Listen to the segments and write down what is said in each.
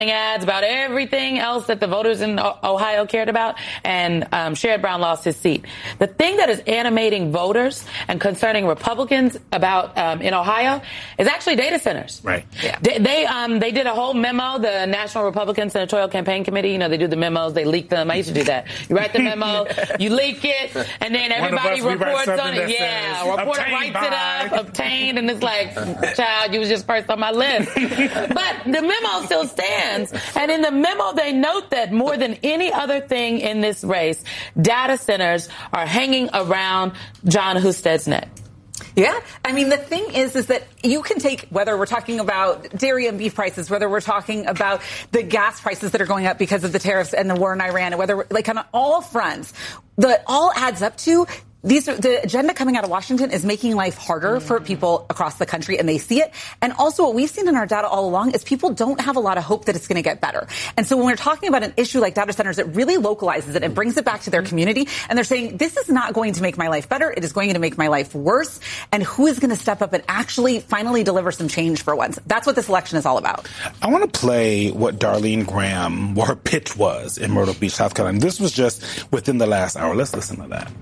ads about everything else that the voters in Ohio cared about, and Sherrod Brown lost his seat. The thing that is animating voters and concerning Republicans about in Ohio is actually data centers. Right. Yeah. They did a whole memo, the National Republican Senatorial Campaign Committee. You know, they do the memos, they leak them. I used to do that. You write the memo, you leak it, and then everybody reports on it. Yeah, a reporter writes it up, obtained, and it's like, child, you was just first on my list. But the memo still stands. And in the memo, they note that more than any other thing in this race, data centers are hanging around Jon Husted's neck. Yeah. I mean, the thing is that you can take, whether we're talking about dairy and beef prices, whether we're talking about the gas prices that are going up because of the tariffs and the war in Iran, and whether, like, on all fronts, that all adds up to the agenda coming out of Washington is making life harder for people across the country, and they see it. And also what we've seen in our data all along is people don't have a lot of hope that it's going to get better. And so when we're talking about an issue like data centers, it really localizes it and brings it back to their community. And they're saying, this is not going to make my life better. It is going to make my life worse. And who is going to step up and actually finally deliver some change for once? That's what this election is all about. I want to play what Darlene Graham, what her pitch was in Myrtle Beach, South Carolina. This was just within the last hour. Let's listen to that.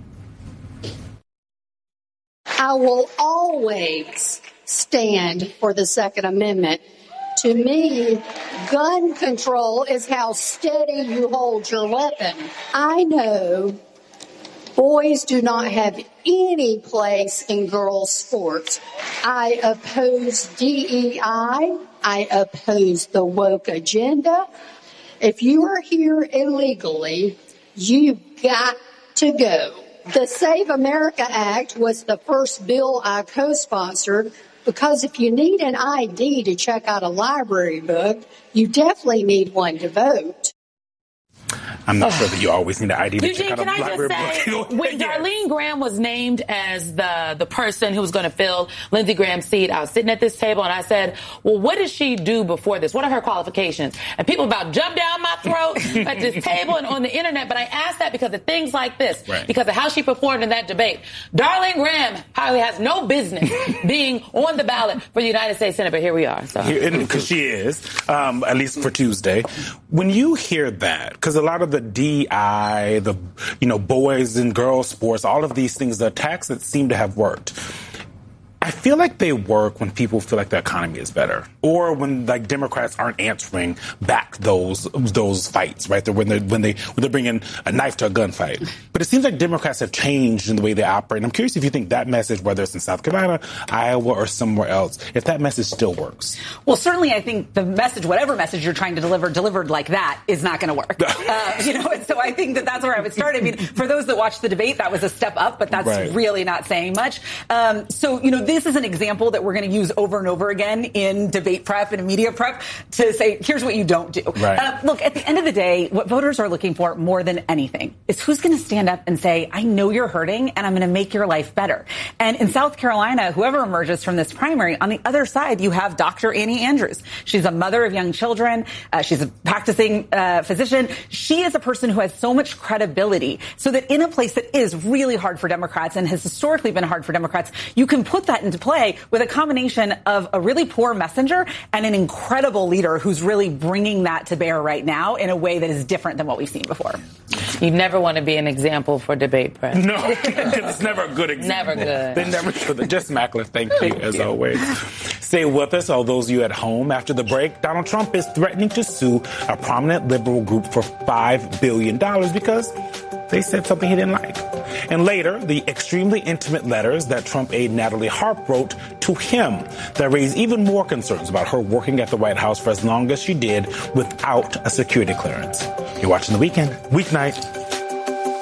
I will always stand for the Second Amendment. To me, gun control is how steady you hold your weapon. I know boys do not have any place in girls' sports. I oppose DEI. I oppose the woke agenda. If you are here illegally, you've got to go. The Save America Act was the first bill I co-sponsored because if you need an ID to check out a library book, you definitely need one to vote. I'm not sure that you always need an ID to Eugene, check out a library book. When Darlene Graham was named as the person who was going to fill Lindsey Graham's seat, I was sitting at this table and I said, well, what did she do before this? What are her qualifications? And people about jumped down my throat at this table and on the internet. But I asked that because of things like this, because of how she performed in that debate. Darlene Graham probably has no business being on the ballot for the United States Senate, but here we are. Because she is, at least for Tuesday. When you hear that, because a lot of the DI, the boys and girls sports, all of these things, the attacks that seem to have worked, I feel like they work when people feel like the economy is better, or when like Democrats aren't answering back those fights, right? When they're bringing a knife to a gunfight. But it seems like Democrats have changed in the way they operate. And I'm curious if you think that message, whether it's in South Carolina, Iowa, or somewhere else, if that message still works. Well, certainly, I think the message, whatever message you're trying to deliver, delivered like that, is not going to work. And so I think that's where I would start. I mean, for those that watched the debate, that was a step up, but that's really not saying much. This is an example that we're going to use over and over again in debate prep and media prep to say, here's what you don't do. Right. Look, at the end of the day, what voters are looking for more than anything is who's going to stand up and say, I know you're hurting and I'm going to make your life better. And in South Carolina, whoever emerges from this primary, on the other side, you have Dr. Annie Andrews. She's a mother of young children. She's a practicing physician. She is a person who has so much credibility so that in a place that is really hard for Democrats and has historically been hard for Democrats, you can put that into play with a combination of a really poor messenger and an incredible leader who's really bringing that to bear right now in a way that is different than what we've seen before. You never want to be an example for debate prep. No, it's never a good example. Never good. They never should. Just Mackler, thank you, as always. Stay with us, all those of you at home. After the break, Donald Trump is threatening to sue a prominent liberal group for $5 billion because they said something he didn't like. And later, the extremely intimate letters that Trump aide Natalie Harp wrote to him that raised even more concerns about her working at the White House for as long as she did without a security clearance. You're watching The Weekend, weeknight